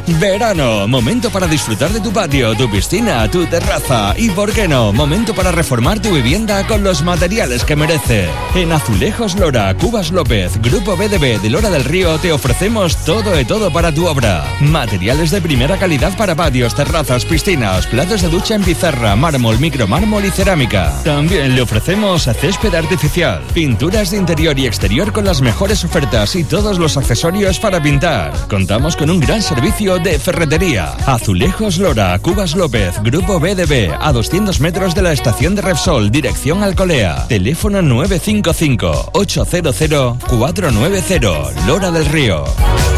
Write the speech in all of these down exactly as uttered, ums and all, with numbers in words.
Verano, momento para disfrutar de tu patio, tu piscina, tu terraza y, ¿por qué no?, momento para reformar tu vivienda con los materiales que merece. En Azulejos Lora, Cubas López, Grupo B D B de Lora del Río te ofrecemos todo de todo para tu obra. Materiales de primera calidad para patios, terrazas, piscinas, platos de ducha en pizarra, mármol, micromármol y cerámica. También le ofrecemos césped artificial, pinturas de interior y exterior con las mejores ofertas y todos los accesorios para pintar. Contamos con un gran servicio de ferretería. Azulejos Lora, Cubas López, Grupo B D B, a doscientos metros de la estación de Repsol, dirección Alcolea. Teléfono nueve cinco cinco, ocho cero cero, cuatro nueve cero, Lora del Río.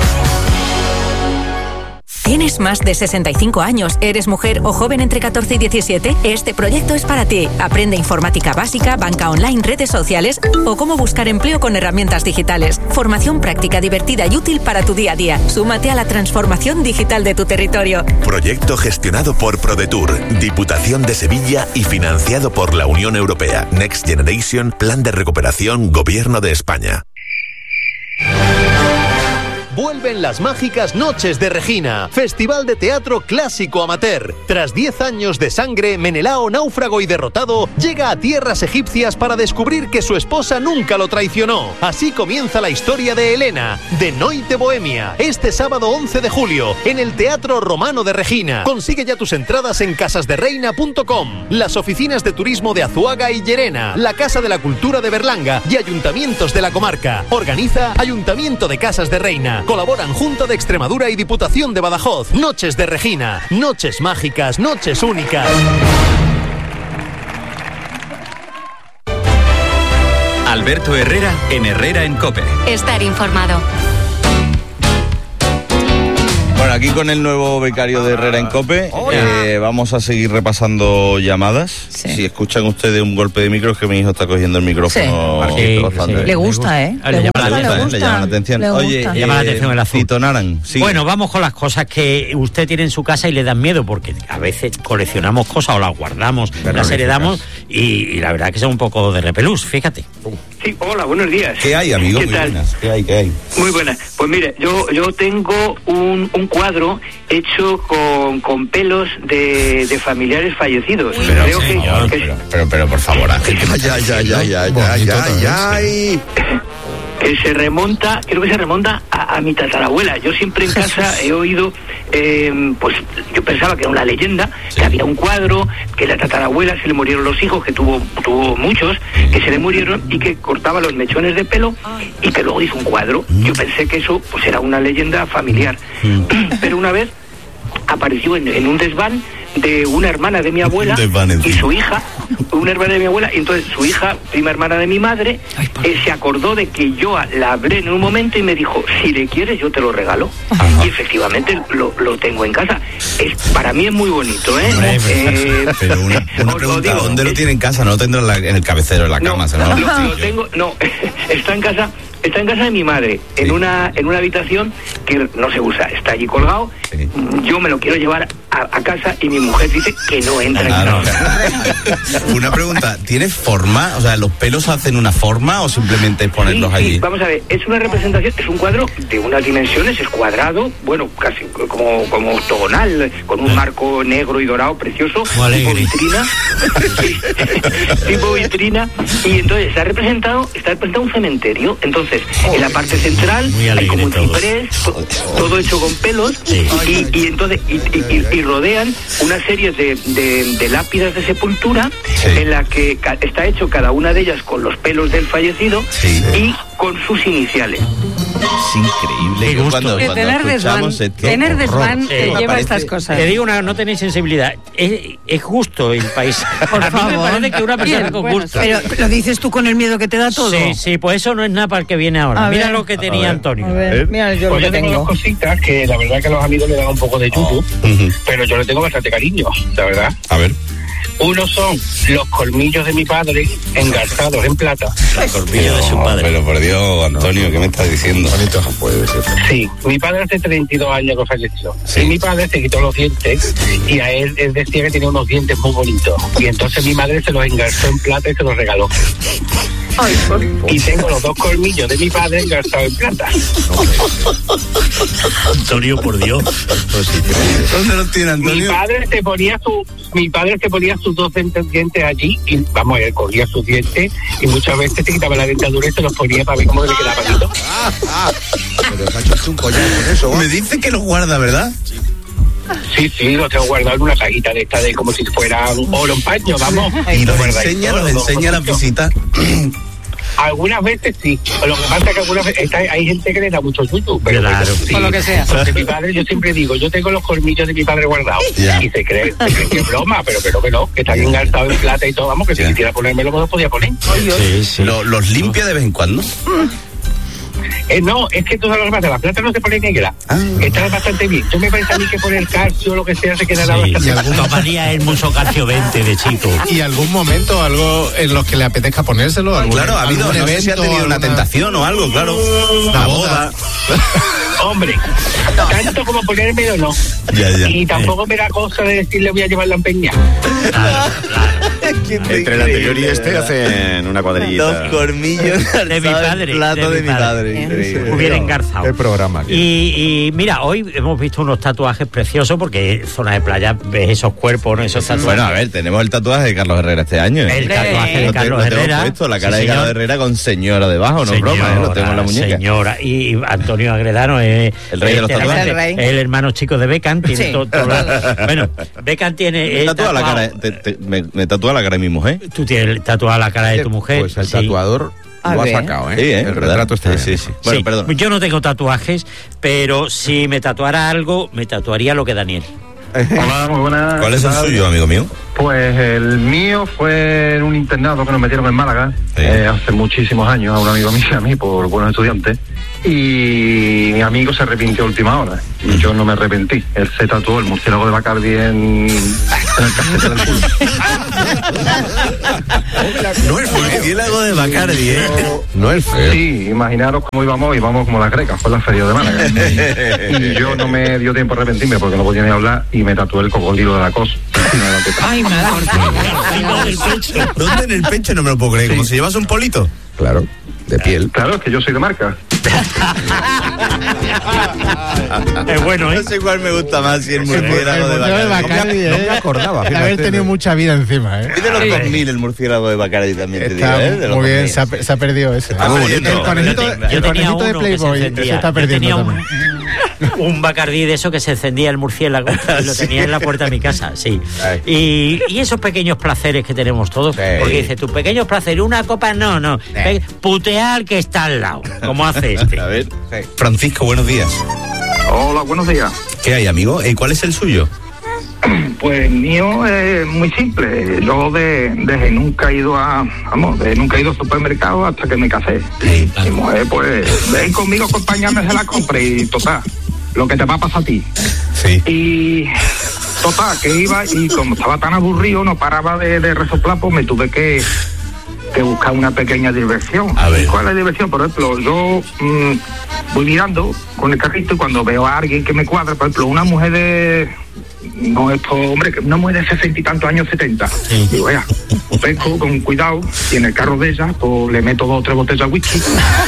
¿Tienes más de sesenta y cinco años, eres mujer o joven entre catorce y diecisiete? Este proyecto es para ti. Aprende informática básica, banca online, redes sociales o cómo buscar empleo con herramientas digitales. Formación práctica, divertida y útil para tu día a día. Súmate a la transformación digital de tu territorio. Proyecto gestionado por ProDetour, Diputación de Sevilla y financiado por la Unión Europea. Next Generation, Plan de Recuperación, Gobierno de España. Vuelven las mágicas Noches de Regina, festival de teatro clásico amateur. Tras diez años de sangre, Menelao, náufrago y derrotado, llega a tierras egipcias para descubrir que su esposa nunca lo traicionó. Así comienza la historia de Helena, de Noite Bohemia, este sábado once de julio, en el Teatro Romano de Regina. Consigue ya tus entradas en casas de reina punto com, las oficinas de turismo de Azuaga y Llerena, la Casa de la Cultura de Berlanga y ayuntamientos de la comarca. Organiza Ayuntamiento de Casas de Reina. Colaboran Junta de Extremadura y Diputación de Badajoz. Noches de Regina. Noches mágicas, noches únicas. Alberto Herrera en Herrera en COPE. Estar informado. Bueno, aquí con el nuevo becario de Herrera en COPE, eh, vamos a seguir repasando llamadas. Sí. Si escuchan ustedes un golpe de micro, es que mi hijo está cogiendo el micrófono. Sí. Sí, sí. Le gusta, ¿eh? Le, le, gusta, gusta, le, gusta, le llama la atención. Le Oye, gusta. Eh, llama la atención el azul. Tito Naran, sí. Bueno, vamos con las cosas que usted tiene en su casa y le dan miedo, porque a veces coleccionamos cosas o las guardamos, Pero las heredamos y, y la verdad que son un poco de repelús, fíjate. Sí, hola, buenos días. ¿Qué hay, amigo? ¿Qué Muy tal? buenas. ¿Qué hay, qué hay? Muy buenas. Pues mire, yo yo tengo un, un cuadro hecho con, con pelos de, de familiares fallecidos. Pero, Creo señor, que, pero, pero, pero, por favor, Ángel, ya, ya, ya, ya, ya, ya, ya, que se remonta, creo que se remonta a, a mi tatarabuela. Yo siempre en casa he oído, eh, pues yo pensaba que era una leyenda, sí. que había un cuadro, que la tatarabuela se le murieron los hijos, que tuvo tuvo muchos, que se le murieron y que cortaba los mechones de pelo y que luego hizo un cuadro. Yo pensé que eso pues era una leyenda familiar. Pero una vez apareció en, en un desván de una hermana de mi abuela y su hija, una hermana de mi abuela, y entonces su hija, prima hermana de mi madre, eh, se acordó de que yo la hablé en un momento y me dijo, si le quieres yo te lo regalo. Ajá. Y efectivamente lo, lo tengo en casa. Es, para mí es muy bonito, ¿eh? Hombre, eh pero una, una pregunta, digo, ¿dónde lo tiene en casa? No lo tendrá en, la, en el cabecero de la cama, no, ¿no? Lo, lo tengo, no, está en casa. Está en casa de mi madre, en sí. una en una habitación que no se usa, está allí colgado. Sí. Yo me lo quiero llevar a, a casa y mi mujer dice que no entra en casa. Una pregunta, ¿tiene forma? O sea, ¿los pelos hacen una forma o simplemente es ponerlos sí, sí. allí? Vamos a ver, es una representación, es un cuadro de unas dimensiones, es cuadrado, bueno, casi como, como octogonal, con un marco negro y dorado precioso, tipo vitrina, tipo vitrina, y entonces está representado, está representado un cementerio, entonces en la parte central hay como un ciprés, todo, todo hecho con pelos, sí. y, y entonces y, y, y rodean una serie de, de, de lápidas de sepultura, sí. en la que ca- está hecho cada una de ellas con los pelos del fallecido, sí. y con sus iniciales. Es increíble. Qué cuando, cuando tener desván, tener desván te lleva a estas cosas. Te digo una, no tenéis sensibilidad. Es, es justo el país. Por a favor. mí me parece que una persona Bien, con bueno, gusto. Pero lo dices tú con el miedo que te da todo. Sí, sí, pues eso no es nada para el que viene ahora. A mira ver, lo que tenía a Antonio. A ver, mira yo pues lo que yo tengo. tengo. Unas cositas que la verdad que a los amigos le dan un poco de yuyu, oh. uh-huh. pero yo le tengo bastante cariño, la verdad. A ver. Uno son los colmillos de mi padre engarzados en plata. Los colmillos de su padre. Pero por Dios, Antonio, ¿qué me estás diciendo? Bonito no puede ser. Sí, mi padre hace treinta y dos años que falleció. Sí. Y mi padre se quitó los dientes y a él, él decía que tenía unos dientes muy bonitos. Y entonces mi madre se los engarzó en plata y se los regaló. Ay, por... Y tengo los dos colmillos de mi padre engarzados en plata. Antonio, por Dios. Pues sí, ¿dónde los tiene, Antonio? Mi padre se ponía su, mi padre se ponía sus dos dientes allí y vamos, él cogía sus dientes y muchas veces se quitaba la dentadura y se los ponía para ver cómo le quedaba bonito. Ah, ah. Pero se ha hecho un collar con eso. Me dice que los guarda, ¿verdad? Sí, sí, los tengo guardado en una cajita de esta de como si fuera un oro en paño, vamos. Y los enseña, los enseña a las visitas. Algunas veces sí, lo que pasa es que algunas veces está, hay gente que le da mucho susto, pero claro, sí, por lo que sea. Porque mi padre, yo siempre digo, yo tengo los colmillos de mi padre guardados Ya. y se cree, se cree que es broma, pero que no, que no, que están engarzados en plata y todo, vamos, que Ya. si quisiera ponérmelo me lo podía poner. Sí, sí. ¿Lo- ¿Los limpia de vez en cuando? Eh, no, es que todas las bases, la plata no se pone negra, Ah. está bastante bien. Yo me parece a mí que por el calcio o lo que sea se quedará Sí, bastante y bien. algún tomaría el mucho calcio veinte de chico. ¿Y algún momento, algo en los que le apetezca ponérselo? ¿Algún, Claro, ha habido, algún no sé si ha tenido una alguna- tentación o algo, claro. Una Una boda. boda. Hombre, tanto como ponérmelo no. Ya, ya. Y tampoco me da cosa de decirle voy a llevar la empeña. Claro, claro. Entre el anterior y este hacen una cuadrillita. Dos colmillos De mi padre, plato de de mi mi padre. padre. Increíble. Hubiera engarzado. El programa. aquí. Y, y mira, hoy hemos visto unos tatuajes preciosos porque en zona de playa ves esos cuerpos, ¿no? Esos tatuajes. Bueno, a ver, tenemos el tatuaje de Carlos Herrera este año. ¿eh? El tatuaje de Lo te- Carlos lo tenemos Herrera. puesto, la cara Sí, de Carlos señor. Herrera con señora debajo, no es broma, ¿eh? Lo tenemos en la muñeca. Señora, y Antonio Agredano es El rey de los este, tatuajes. El rey. el hermano chico de Beckham, tiene Sí. todo, todo la- bueno, Beckham tiene Me eh, tatúa la tatuado- cara, te- te- me, me tatúa la cara de mi mujer. Tú tienes tatuada la cara de tu mujer. Pues el sí. tatuador A lo ver. ha sacado, ¿eh? Sí, ¿eh? El ¿Verdad? retrato está Sí, bien. sí, sí. Bueno, Sí, perdón. Yo no tengo tatuajes, pero si me tatuara algo, me tatuaría lo que Daniel. Hola, muy buenas. ¿Cuál es el suyo, amigo mío? Pues el mío fue en un internado que nos metieron en Málaga Sí. eh, hace muchísimos años, a un amigo mío y a mí, por buenos estudiantes. Y mi amigo se arrepintió a última hora. Y yo no me arrepentí. Él se tatuó el murciélago de Bacardi en, en el cachete del culo. No es murciélago de Bacardi, ¿eh? No es feo. Sí, imaginaros cómo íbamos, íbamos como las grecas, fue la feria de Málaga. Y yo no me dio tiempo a arrepentirme porque no podía ni hablar y me tatué el cocodrilo de la cosa. Ay, madre. Encima del pecho. ¿Dónde en el pecho? No me lo puedo creer, como si llevas un polito. Claro, de piel. Claro, es que yo soy de marca. Es bueno, ¿eh? No sé cuál me gusta más, si el murciélago de El museo de Bacardi. Bacardi, No me ¿eh? acordaba, De fíjate. haber tenido mucha vida encima, ¿eh? Es de los dos mil el murciélago de Bacardi también, te digo, Está ¿eh? De los muy bien, dos mil. se ha, pe- se ha perdido ese. Está muy bonito. El conejito, Yo el tenía conejito de uno que se Playboy encendía. se está Yo perdiendo tenía un, también. un Bacardí de eso que se encendía el murciélago y lo tenía en la puerta de mi casa, sí. Ay. Y, y esos pequeños placeres que tenemos todos, Sí. porque dice, tus pequeños placeres, una copa, no, no. Pe- Putear al que está al lado, como hace este. A ver. Francisco, buenos días. Hola, buenos días. ¿Qué hay, amigo? ¿Y cuál es el suyo? Pues el mío es muy simple. Yo de, desde nunca he ido a, vamos, de nunca he ido al supermercado hasta que me casé. Sí, Mi mujer, pues, ven conmigo, acompáñame a la compra y total, lo que te va a pasar a ti. Sí. Y total, que iba y como estaba tan aburrido, no paraba de, de resoplar, pues me tuve que, que buscar una pequeña diversión. A ver. ¿Cuál es la diversión? Por ejemplo, yo mmm, voy mirando con el carrito y cuando veo a alguien que me cuadra, por ejemplo, una mujer de... No, esto, hombre, que una mujer de sesenta y tantos años, setenta. Sí. Digo, ya, pesco con cuidado y en el carro de ella, pues le meto dos o tres botellas de whisky.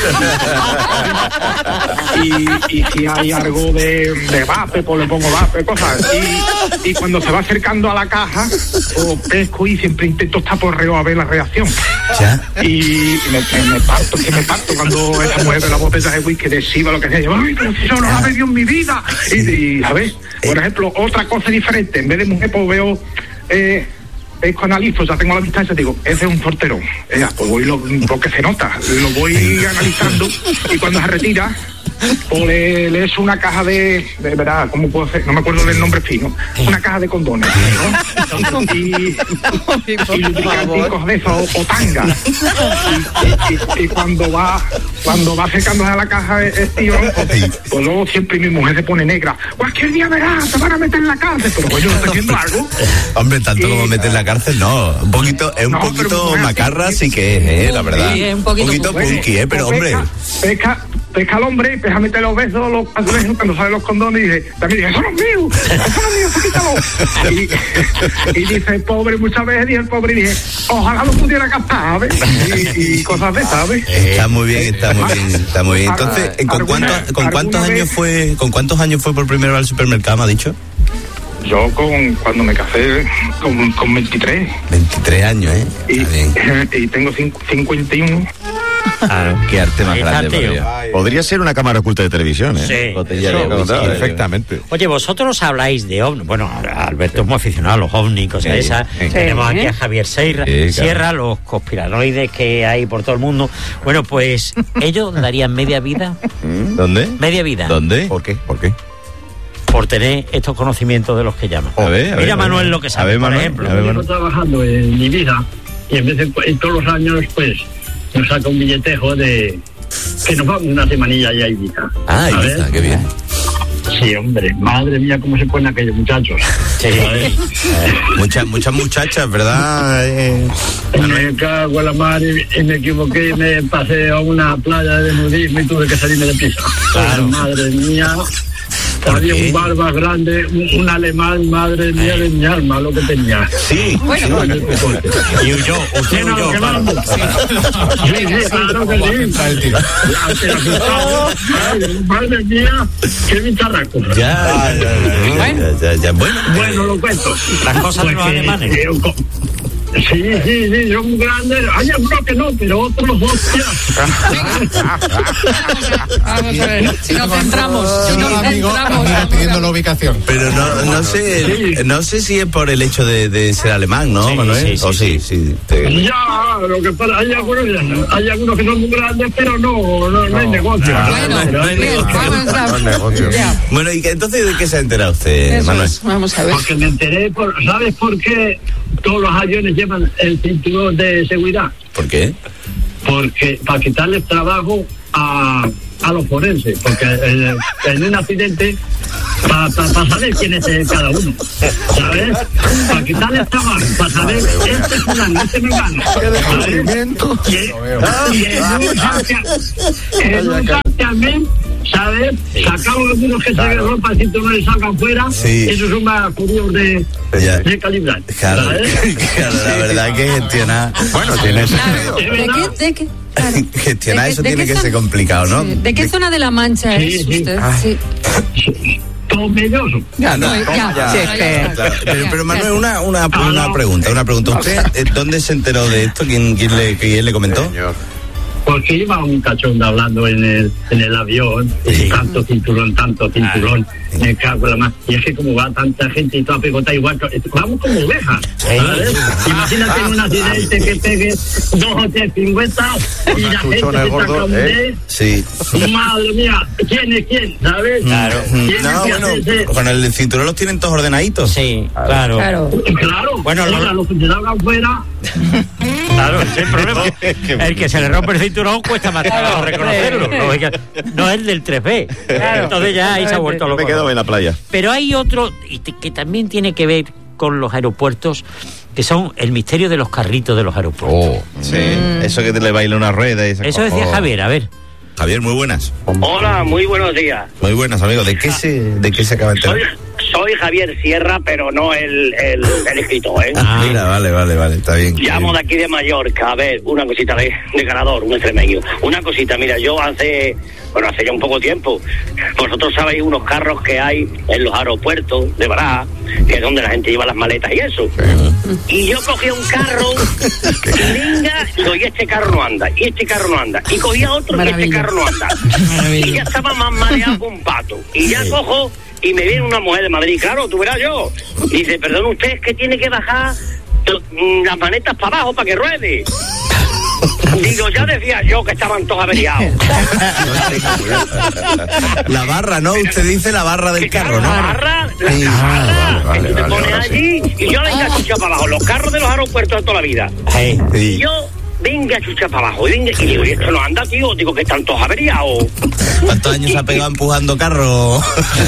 y, y si hay algo de, de vape, pues le pongo vape, cosas. Y, y cuando se va acercando a la caja, pues pesco y siempre intento estar por reo a ver la reacción. ¿Ya? Y me, me, me parto, que me parto cuando esa mujer ve las botellas de whisky, de Shiva, lo que sea. Yo, ay, pero si yo no la he bebido en mi vida. Y, y ¿sabes? Por ejemplo, otra cosa diferente. En vez de mujer, pues veo... Eh, pesco, analizo, ya tengo la distancia, digo, ese es un fortero. Eh, pues voy lo, lo que se nota, lo voy analizando y cuando se retira, o le, le echo una caja de, de verdad, ¿cómo puedo hacer? No me acuerdo del nombre fino, una caja de condones, ¿no? Y, y lubricanticos de eso, o, o tanga. Y, y, y cuando va, cuando va secándose a la caja el tío, pues, pues luego siempre mi mujer se pone negra. Cualquier día verás, te van a meter en la cárcel, pero pues yo no estoy haciendo algo. Hombre, tanto y, como meter en la cárcel, no. Un poquito, es un no, poquito macarra, sí que es, eh, la verdad. Sí, es un poquito, un poquito punky, eh, pero hombre. Pesca, pesca al hombre, pesca a meter los besos, los azulejos, cuando sale los condones, y dice, también dice, eso no es mío, eso no es mío, quítalo. Y, y dice, pobre, muchas veces, y el pobre dice, ojalá lo pudiera captar, ¿sabes? Y, y cosas de, ¿sabes? Está muy bien, está muy bien, está muy bien. Entonces, ¿con cuántos, con cuántos años fue, con cuántos años fue por primera vez al supermercado, me ha dicho? Yo con cuando me casé con, con veintitrés. veintitrés años, ¿eh? Y, y tengo cincuenta y uno. Ah, qué arte más grande. Podría ser una cámara oculta de televisión, ¿eh? Sí. Botella de sí, perfectamente. Oye, vosotros habláis de ovnis. Bueno, Alberto es muy aficionado a los ovnis, cosas sí, esas. Sí. Tenemos aquí a Javier Sierra, sí, claro. Sierra, los conspiranoides que hay por todo el mundo. Bueno, pues ellos darían media vida. ¿Dónde? Media vida. ¿Dónde? ¿Por qué? ¿Por qué? Por tener estos conocimientos de los que llaman. A ver, a ver, Mira a ver, Manuel lo que sabe, ver, por Manuel, ejemplo. a ver, Yo estoy trabajando en mi vida y en vez de en todos los años, pues, nos saca un billetejo de que nos vamos una semanilla ya a Ibiza. Ah, Ibiza, qué bien. Sí, hombre, madre mía, cómo se ponen aquellos muchachos. Sí. eh, muchas, muchas muchachas, ¿verdad? Eh, me cago en la mar y, y me equivoqué y me pasé a una playa de nudismo y tuve que salirme de piso. Claro. Madre mía. Había un barba grande, un, un alemán, madre mía de mi alma, lo que tenía. Sí, bueno, sí. Y huyó, usted no, huyó. que vamos. Sí, sí, claro que sí. Ay, madre mía, qué bicharraco. Ya, ya, ya, Bueno. ya, ya, ya. Bueno, Bueno, lo cuento. Las cosas de los Pues que- alemanes. que- Sí, sí, sí, son grandes. Hay algunos que no, pero otros, hostia. Vamos a ver, si nos centramos, si Yo nos amigo, centramos. amigo pidiendo la ubicación. pero no, no sé, no sé si es por el hecho de, de ser alemán, ¿no, Sí, Manuel? sí, sí, o sí, sí. te- Ya, lo que pasa, hay algunos, hay algunos que son muy grandes, pero no, no, no hay negocio. Bueno, No hay bien, negocio. vamos a ya. Bueno, y que, entonces, ¿de qué se ha enterado usted, Eso Manuel? es, vamos a ver. Porque me enteré, por, ¿sabes por qué todos los aviones llevan el cinturón de seguridad? ¿Por qué? Porque para quitarles trabajo a, a los forenses, porque eh, en un accidente, para pa, pa saber quién es eh, cada uno, ¿sabes? Para quitarles trabajo, para saber este es fulano, este me gana, ¿sabes? Y, y en un santia- en un santiamén, ¿sabes? Sacamos algunos que se ven ropa, si tú no les salgan fuera, Sí. esos son más curiosos de, Ya. de calibrar, Claro, ¿sabes? claro, la verdad que gestionar, Bueno, tienes. Claro. ¿De ¿De verdad? qué? ¿De qué? Claro. gestionar ¿De qué- eso de tiene qué que ser zona- complicado, ¿no? Sí. ¿De qué zona de La Mancha Sí, es sí. usted? Ah. Sí. Tomelloso. Ya, no. Ya, Ya, ya, sí, ya, ya. claro. Pero, pero Ya, Manuel, ya. una, una, una pregunta, una pregunta. ¿Usted eh, dónde se enteró de esto? ¿Quién, quién, le, quién le comentó? Señor. Porque iba un cachondo hablando en el, en el avión, Sí. y tanto cinturón, tanto cinturón, me cago en la más. Y es que como va tanta gente y toda pegotada igual, que- vamos como ovejas, ¿sabes? Imagínate en un accidente que pegue dos o tres cincuenta y la gente chuchones se gordos, saca un ¿eh? Sí. de... Madre mía, ¿quién es quién? ¿Sabes? Claro. Tiene No, que bueno, hacerse- con el cinturón los tienen todos ordenaditos. Sí, claro. Claro. Claro, Bueno, ahora lo- los que se salgan fuera, Claro, ese es el problema. El que se le rompe el cinturón cuesta más trabajo reconocerlo. No, es que- no es del tres B. Entonces ya ahí se ha vuelto Me loco. quedo en la playa. Pero hay otro y te- que también tiene que ver con los aeropuertos, que son el misterio de los carritos de los aeropuertos. Oh, sí. Eso que te le baila una rueda y esas Eso decía cosas. Javier, a ver. Javier, muy buenas. Hola, muy buenos días. Muy buenas, amigo. ¿De qué se, de qué se acaba de enterar? Soy, soy Javier Sierra, pero no el, el, el escritor, ¿eh? Ah, mira, vale, vale, vale, está bien. Llamo de aquí de Mallorca, a ver, una cosita de, de ganador, un extremeño. Una cosita, mira, yo hace, bueno, hace ya un poco tiempo, vosotros sabéis unos carros que hay en los aeropuertos de Barajas, que es donde la gente lleva las maletas y eso. Y yo cogía un carro, y venga, digo, y este carro no anda, y este carro no anda. Y cogía otro y este Maravilla. carro no anda. Y ya estaba más mareado que un pato. Y ya cojo y me viene una mujer de Madrid, claro, tú verás yo. Y dice, perdón, usted es que tiene que bajar to- mm, las manetas para abajo para que ruede. Digo, ya decía yo que estaban todos averiados. La barra, ¿no? Usted dice la barra del carro, ¿no? La barra, la Sí. barra, Vale, que tú te vale, pones vale, allí y yo la venga a chuchar para abajo. Los carros de los aeropuertos de toda la vida. Sí. Y yo venga a chuchar para abajo. Y, venga, y digo, ¿y esto no anda, tío? Digo, que están todos averiados. ¿Cuántos años se ha pegado empujando carro?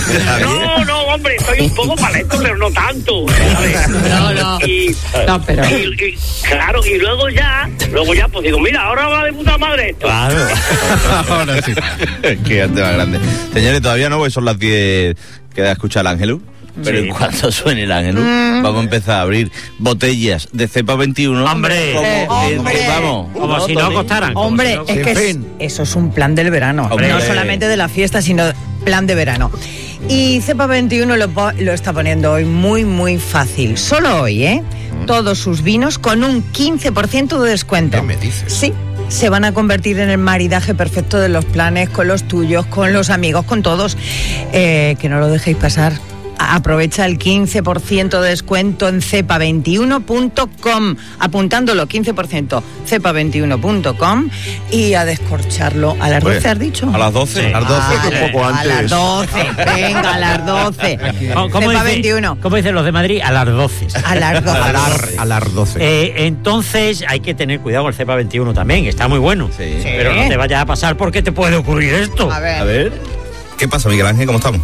No, no, hombre, estoy un poco paleto, pero no tanto, ¿sabes? No, no. Y, No, pero- y- y- claro, y luego ya, luego ya, pues digo, mira, ahora va de puta madre esto. Claro. Ahora sí. Qué arte más grande. Señores, todavía no, porque son las diez. Queda escuchar el Ángelus. Pero Sí. en cuanto suene el Ángelus, Mm. vamos a empezar a abrir botellas de cepa veintiuno. ¡Hombre! Como, Eh, eh, hombre. vamos. Como si no Tony? costaran. como Hombre, si no- es que es- eso es un plan del verano. Hombre. No solamente de la fiesta, sino plan de verano. Y Cepa veintiuno lo, po- lo está poniendo hoy muy, muy fácil. Solo hoy, ¿eh? Todos sus vinos con un quince por ciento de descuento. ¿Qué me dices? Sí. Se van a convertir en el maridaje perfecto de los planes, con los tuyos, con los amigos, con todos. Eh, que no lo dejéis pasar. Aprovecha el quince por ciento de descuento en cepa veintiuno punto com, apuntándolo quince por ciento cepa veintiuno punto com y a descorcharlo a las Pues, doce, ¿has dicho? A las doce. Sí. A las doce, Vale, que un poco a antes. las doce, venga, a las doce. ¿Cómo, cómo cepa dice- veintiuno. ¿Cómo dicen los de Madrid? A las doce. A las doce. A las, a las doce. Eh, entonces hay que tener cuidado con el cepa veintiuno también, que está muy bueno. Sí. Pero no te vayas a pasar porque te puede ocurrir esto. A ver. A ver. ¿Qué pasa, Miguel Ángel? ¿Cómo estamos?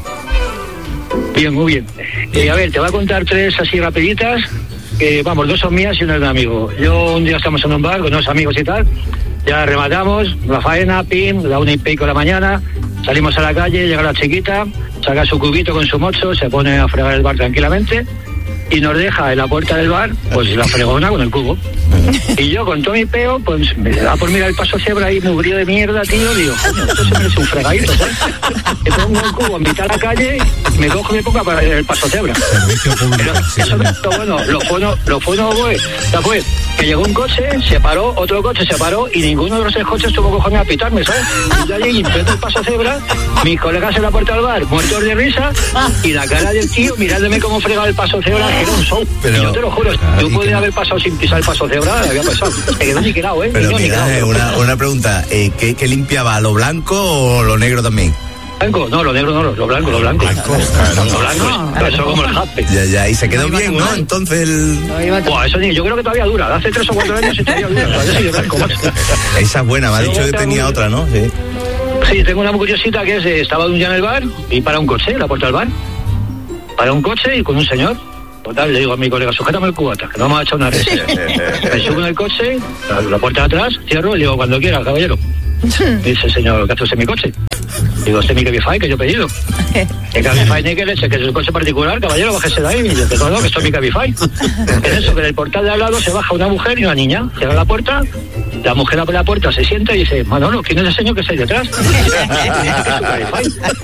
Bien, muy bien. Eh, a ver, te voy a contar tres así rapiditas. Que, vamos, dos son mías y una es de un amigo. Yo un día estamos en un bar con unos amigos y tal. Ya rematamos, la faena, pim, la una y pico de la mañana. Salimos a la calle, llega la chiquita, saca su cubito con su mocho, se pone a fregar el bar tranquilamente y nos deja en la puerta del bar, pues la fregona con el cubo. Y yo con todo mi peo, pues me da por mirar el paso cebra ahí, mugrío de mierda, tío, digo, coño, esto se merece un fregadito, ¿sabes? Me pongo el cubo en mitad de la calle, me cojo y me pongo para el paso cebra. Servicio público. Pero Sí, eso señor. no es lo bueno, lo bueno, lo bueno fue, ya fue que llegó un coche, se paró, otro coche se paró y ninguno de los tres coches tuvo cojones a pitarme, ¿sabes? Y ya llegué, empezó el paso cebra, mis colegas en la puerta del bar, muertos de risa, y la cara del tío mirándome cómo fregaba el paso cebra, que era un show. Pero- Y yo te lo juro, Ah, yo y podía que- haber pasado sin pisar el paso cebra, había pasado. Me quedó niquelado, ¿eh? Pero Yo Miguel niquelado. Ángel, una, una pregunta. Eh, ¿qué, ¿Qué limpiaba? ¿Lo blanco o lo negro también? Blanco, no, lo negro no, lo, lo blanco, lo blanco. Blanco, Lo claro. blanco, pero eso como el jaspe. Ya, ya, y se quedó bien, ¿no? Entonces el... Buah, eso ni, yo creo que todavía dura. Hace tres o cuatro años y todavía dura. Todavía sigue blanco, macho. Esa es buena, me ha Luego dicho que tengo- tenía otra, ¿no? Sí. Sí, tengo una muy curiosita que es, eh, estaba un día en el bar y para un coche, en la puerta del bar. Para un coche y con un señor. Total, le digo a mi colega, sujétame el cubata, que no vamos a echar una risa. Me subo en el coche, la, la puerta de atrás, cierro y le digo, cuando quiera, caballero. Dice, señor, ¿qué hace usted en mi coche? Digo, este es mi Cabify que yo he pedido. ¿Qué Cabify ni que leche? Que es un coche particular, caballero, bájese de ahí. Y yo, no, no, que esto es mi Cabify. Es eso, que del portal de al lado se baja una mujer y una niña. Cierra la puerta, la mujer abre la puerta, se sienta y dice, Manolo, ¿quién es el señor que está ahí detrás?